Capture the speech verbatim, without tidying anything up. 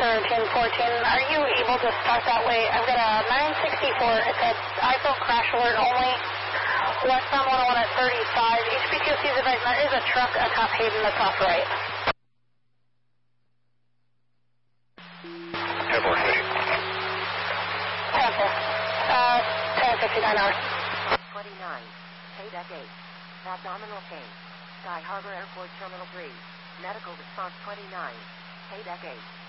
thirteen fourteen. Are you able to start that way? I've got a nine sixty-four. It says iPhone crash alert only. Westbound one oh one at thirty-five. H P T O C is advised there is a truck atop Hayden that's off right. Airport fifty. Temple. Uh, ten fifty-nine hours. twenty-nine. K deck eight. Abdominal pain. Sky Harbor Airport Terminal three. Medical response twenty-nine. K deck eight.